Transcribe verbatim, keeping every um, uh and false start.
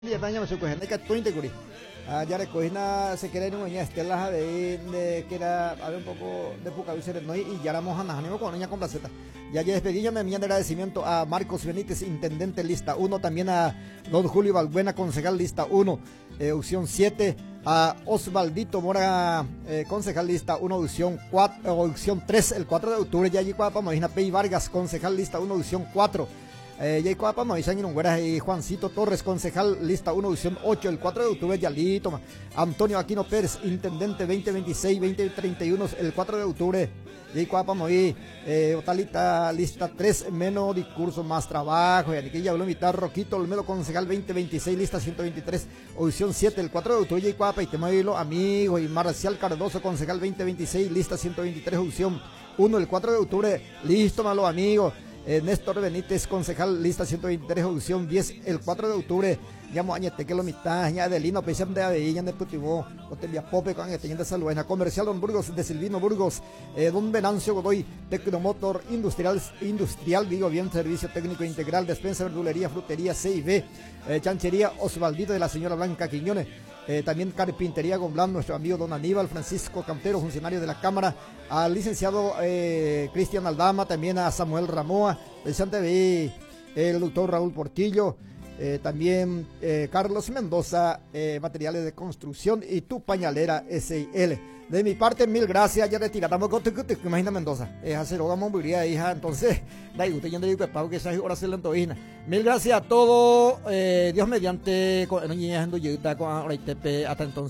España me socorre que tuinte curi. Ya recogina se quiere no ña estela de de que era a ver un poco de poca luz no y ya éramos a Najanivo con niña con placeta. Ya ya despedíame mi agradecimiento a Marcos Benítez, intendente lista uno, también a don Julio Balbuena, concejal lista uno, eh, opción siete, a Osvaldito Mora, eh, concejal lista uno, opción cuatro, opción tres, el cuatro de octubre, ya allí cuapa Marina Pei Vargas, concejal lista uno, opción cuatro. Eh, Jay Coapa, y Juancito Torres, concejal lista uno, edición ocho, el cuatro de octubre, Yalito, Antonio Aquino Pérez, intendente veinte veintiséis, veinte treinta y uno, el cuatro de octubre, Jay Coapa, Moí, eh, Otalita, lista tres, menos discurso, más trabajo, y aquí ya habló invitar Roquito Olmedo, concejal veinte veintiséis, lista ciento veintitrés, edición siete, el cuatro de octubre, Jay Coapa, y Temoilo, amigo, y Marcial Cardoso, concejal veinte veintiséis, lista ciento veintitrés, edición uno, el cuatro de octubre, listo, malo amigo. Eh, Néstor Benítez, concejal lista ciento veintitrés, audición diez, el cuatro de octubre, llamo añete que lo mitad, ya de Lino, pensam de Avellán de Putibó, Hotelia Pope, con este de Saluena, comercial Don Burgos, de Silvino Burgos, eh, Don Venancio Godoy, Tecnomotor, Industrial, Industrial, digo bien, Servicio Técnico Integral, Despensa, Verdulería, Frutería, C I B, eh, Chanchería Osvaldito de la señora Blanca Quiñones, eh, también Carpintería Gomblán, nuestro amigo Don Aníbal Francisco Cantero, funcionario de la Cámara, al licenciado eh, Cristian Aldama, también a Samuel Ramoa, el Santa B, el doctor Raúl Portillo, eh, también eh, Carlos Mendoza, eh, materiales de construcción, y tu pañalera S I L. De mi parte, mil gracias, ya retiramos, imagina Mendoza, es hacer hoga movilidad, hija, entonces, da usted ya digo que pago que esa hora se le antojina. Mil gracias a todos, eh, Dios mediante, con hasta entonces.